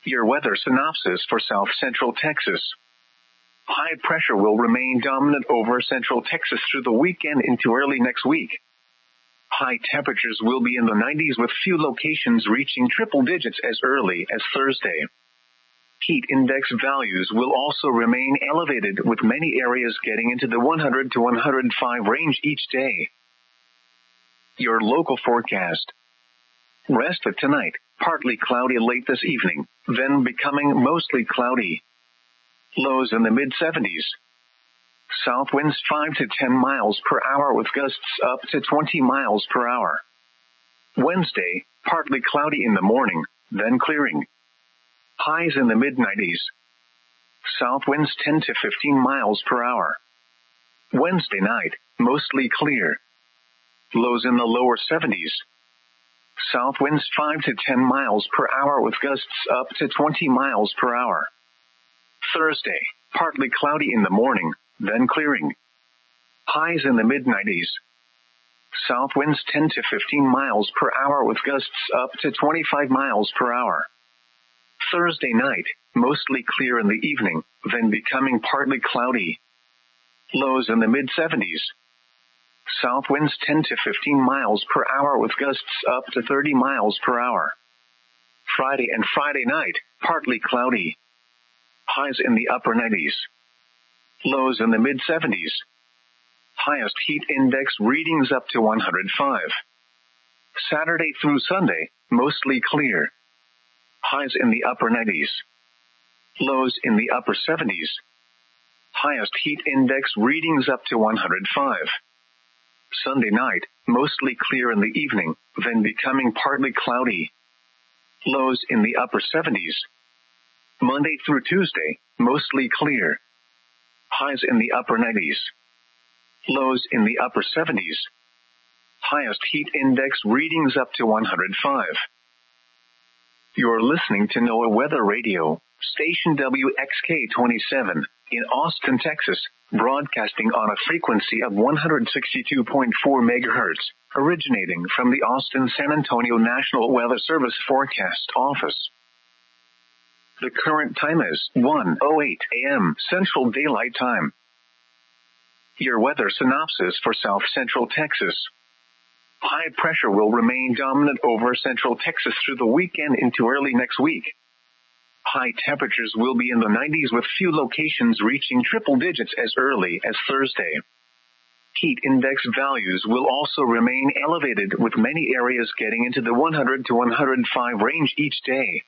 Your weather synopsis for South Central Texas. High pressure will remain dominant over Central Texas through the weekend into early next week. High temperatures will be in the 90s with few locations reaching triple digits as early as Thursday. Heat index values will also remain elevated with many areas getting into the 100 to 105 range each day. Your local forecast. Rest of tonight, partly cloudy late this evening, then becoming mostly cloudy. Lows in the mid-70s. South winds 5 to 10 miles per hour with gusts up to 20 miles per hour. Wednesday, partly cloudy in the morning, then clearing. Highs in the mid-90s. South winds 10 to 15 miles per hour. Wednesday night, mostly clear. Lows in the lower 70s. South winds 5 to 10 miles per hour with gusts up to 20 miles per hour. Thursday, partly cloudy in the morning, then clearing. Highs in the mid-90s. South winds 10 to 15 miles per hour with gusts up to 25 miles per hour. Thursday night, mostly clear in the evening, then becoming partly cloudy. Lows in the mid-70s. South winds 10 to 15 miles per hour with gusts up to 30 miles per hour. Friday and Friday night, partly cloudy. Highs in the upper 90s. Lows in the mid-70s. Highest heat index readings up to 105. Saturday through Sunday, mostly clear. Highs in the upper 90s. Lows in the upper 70s. Highest heat index readings up to 105. Sunday night, mostly clear in the evening, then becoming partly cloudy. Lows in the upper 70s. Monday through Tuesday, mostly clear. Highs in the upper 90s. Lows in the upper 70s. Highest heat index readings up to 105. You're listening to NOAA Weather Radio, station WXK-27, in Austin, Texas, broadcasting on a frequency of 162.4 megahertz, originating from the Austin-San Antonio National Weather Service Forecast Office. The current time is 1:08 a.m. Central Daylight Time. Your weather synopsis for South Central Texas. High pressure will remain dominant over Central Texas through the weekend into early next week. High temperatures will be in the 90s with few locations reaching triple digits as early as Thursday. Heat index values will also remain elevated with many areas getting into the 100 to 105 range each day.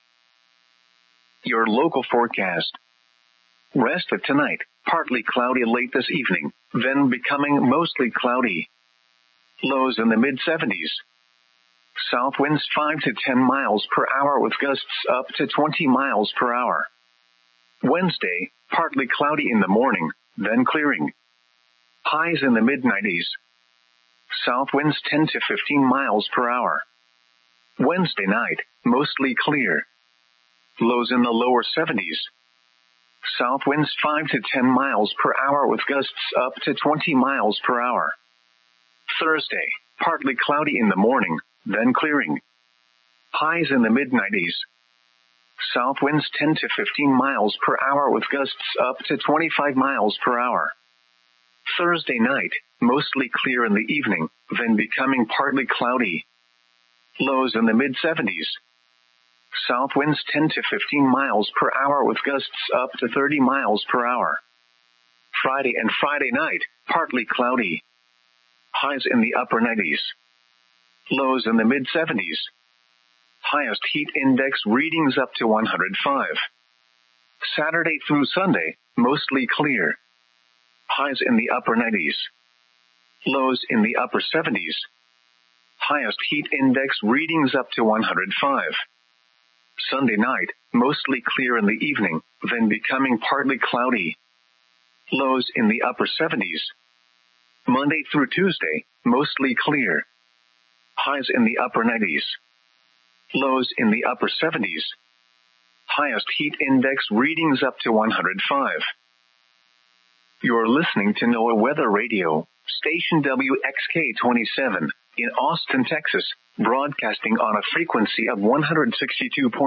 Your local forecast. Rest of tonight, partly cloudy late this evening, then becoming mostly cloudy. Lows in the mid-70s. South winds 5 to 10 miles per hour with gusts up to 20 miles per hour. Wednesday, partly cloudy in the morning, then clearing. Highs in the mid-90s. South winds 10 to 15 miles per hour. Wednesday night, mostly clear. Lows in the lower 70s. South winds 5 to 10 miles per hour with gusts up to 20 miles per hour. Thursday, partly cloudy in the morning, then clearing. Highs in the mid-90s. South winds 10 to 15 miles per hour with gusts up to 25 miles per hour. Thursday night, mostly clear in the evening, then becoming partly cloudy. Lows in the mid-70s. South winds 10 to 15 miles per hour with gusts up to 30 miles per hour. Friday and Friday night, partly cloudy. Highs in the upper 90s. Lows in the mid-70s. Highest heat index readings up to 105. Saturday through Sunday, mostly clear. Highs in the upper 90s. Lows in the upper 70s. Highest heat index readings up to 105. Sunday night, mostly clear in the evening, then becoming partly cloudy. Lows in the upper 70s. Monday through Tuesday, mostly clear. Highs in the upper 90s. Lows in the upper 70s. Highest heat index readings up to 105. You're listening to NOAA Weather Radio, station WXK-27, in Austin, Texas, broadcasting on a frequency of 162.4